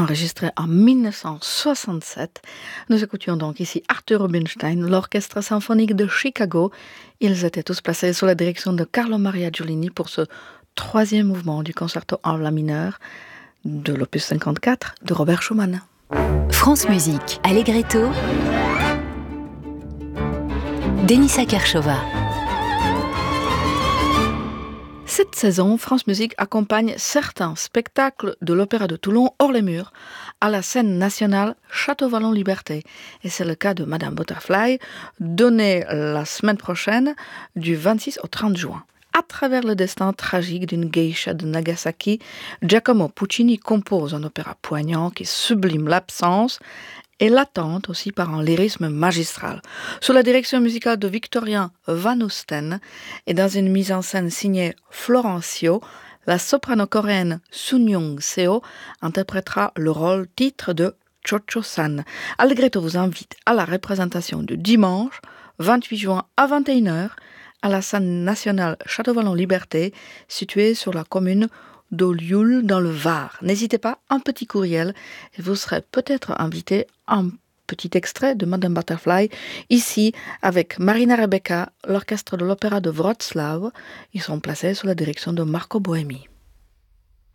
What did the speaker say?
enregistré en 1967. Nous écoutions donc ici Arthur Rubinstein, l'Orchestre symphonique de Chicago. Ils étaient tous placés sous la direction de Carlo Maria Giulini pour ce troisième mouvement du concerto en la mineur de l'opus 54 de Robert Schumann. France Musique, Allegretto, Denisa Kershova. Cette saison, France Musique accompagne certains spectacles de l'Opéra de Toulon hors les murs à la scène nationale Château-Vallon-Liberté. Et c'est le cas de Madame Butterfly, donné la semaine prochaine du 26 au 30 juin. À travers le destin tragique d'une geisha de Nagasaki, Giacomo Puccini compose un opéra poignant qui sublime l'absence et l'attente aussi par un lyrisme magistral. Sous la direction musicale de Victorien Van Oesten et dans une mise en scène signée Florencio, la soprano coréenne Sun-Young Seo interprétera le rôle titre de Cho-Cho-san. Allegretto vous invite à la représentation de dimanche 28 juin à 21h à la scène nationale Château-Vallon-Liberté, située sur la commune d'Olioul dans le Var. N'hésitez pas, un petit courriel et vous serez peut-être invité à un petit extrait de Madame Butterfly, ici avec Marina Rebecca, l'orchestre de l'opéra de Wrocław. Ils sont placés sous la direction de Marco Boemi.